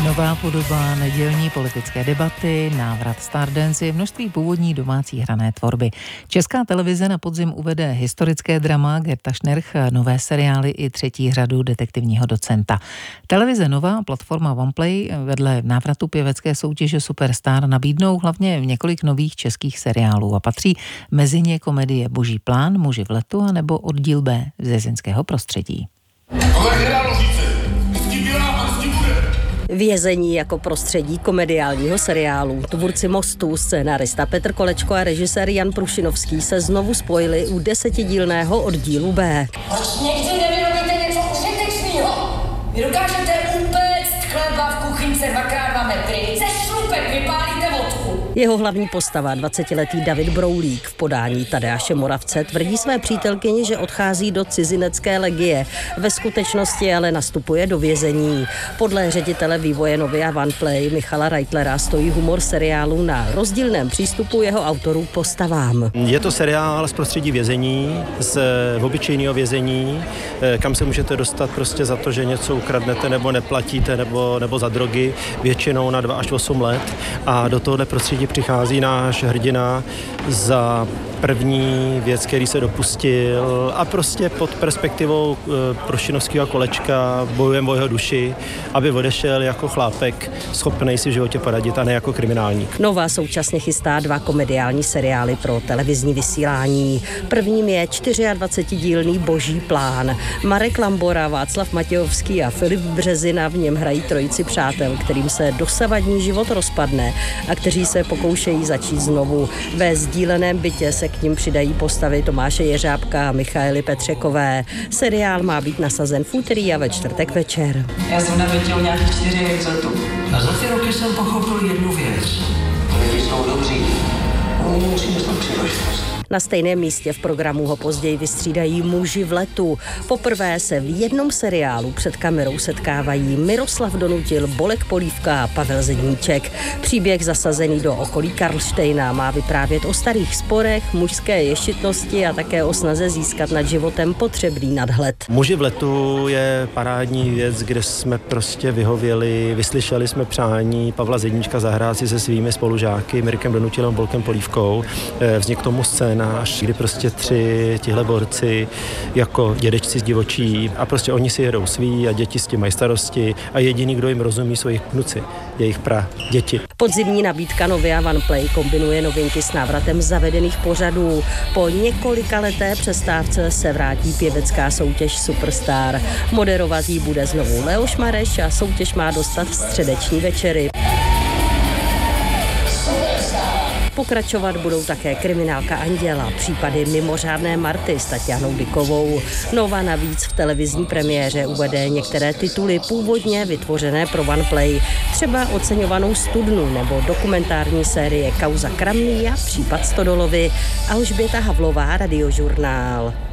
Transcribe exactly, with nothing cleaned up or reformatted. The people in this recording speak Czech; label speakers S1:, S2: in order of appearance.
S1: Nová podoba nedělní politické debaty, návrat Stardance, množství původní domácí hrané tvorby. Česká televize na podzim uvede historické drama Gerta Schnirch, nové seriály i třetí řadu detektivního docenta. Televize Nova, platforma OnePlay, vedle návratu pěvecké soutěže Superstar nabídnou hlavně několik nových českých seriálů a patří mezi ně komedie Boží plán, Muži v letu a nebo Oddíl B ze Zemského prostředí.
S2: Vězení jako prostředí komediálního seriálu. Tvůrci Mostu, scénárista Petr Kolečko a režisér Jan Prušinovský se znovu spojili u desetidílného Oddílu B.
S3: Proč někdy nevyrobíte něco užitečného? Vy dokážete upéct chleba v kuchyňce dvakrát dva metry. Ze šlupek vypálíte vodku.
S2: Jeho hlavní postava, dvacetiletý David Broulík v podání Tadeáše Moravce, tvrdí své přítelkyni, že odchází do cizinecké legie. Ve skutečnosti ale nastupuje do vězení. Podle ředitele vývoje Novia OnePlay Michala Reitlera stojí humor seriálu na rozdílném přístupu jeho autorů postavám.
S4: Je to seriál z prostředí vězení, z obyčejného vězení, kam se můžete dostat prostě za to, že něco ukradnete nebo neplatíte, nebo, nebo za drogy, většinou na dva až osm let. A do tohohle prostředí přichází náš hrdina za první věc, který se dopustil, a prostě pod perspektivou Prušinovského Kolečka bojujeme o jeho duši, aby odešel jako chlápek schopnej si v životě poradit a ne jako kriminálník.
S2: Nova současně chystá dva komediální seriály pro televizní vysílání. Prvním je dvacetidílný Boží plán. Marek Lambora, Václav Matějovský a Filip Březina v něm hrají trojici přátel, kterým se dosavadní život rozpadne a kteří se pokoušejí začít znovu. Ve sdíleném bytě se k ním přidají postavy Tomáše Jeřábka a Michaely Petřekové. Seriál má být nasazen v úterý a ve čtvrtek večer.
S5: Já jsem navěděl nějakých čtyři exotů.
S6: A za ty roky jsem pochopil jednu věc. Lidi jsou dobří. Oni musí dostat příležitost.
S2: Na stejném místě v programu ho později vystřídají Muži v letu. Poprvé se v jednom seriálu před kamerou setkávají Miroslav Donutil, Bolek Polívka a Pavel Zedníček. Příběh zasazený do okolí Karlštejna má vyprávět o starých sporech, mužské ješitnosti a také o snaze získat nad životem potřebný nadhled.
S4: Muži v letu je parádní věc, kde jsme prostě vyhověli, vyslyšeli jsme přání Pavla Zedníčka zahrát si se svými spolužáky Mirkem Donutilem, Bolkem Polívkou. Vznikl tomu scéna, kdy prostě tři tihle borci jako dědečci z divočí a prostě oni si jedou svý a děti s tím mají starosti a jediný, kdo jim rozumí, jsou jejich vnuci, jejich pra děti.
S2: Podzimní nabídka Novia OnePlay kombinuje novinky s návratem zavedených pořadů. Po několika leté přestávce se vrátí pěvecká soutěž Superstar. Moderovat jí bude znovu Leoš Mareš a soutěž má dostat středeční večery. Pokračovat budou také kriminálka Anděla, případy mimořádné Marty s Tatianou Dykovou. Nova navíc v televizní premiéře uvede některé tituly původně vytvořené pro OnePlay, třeba Oceňovanou studnu nebo dokumentární série Kauza Kramný a případ Stodolovy. Alžběta Havlová, Radiožurnál.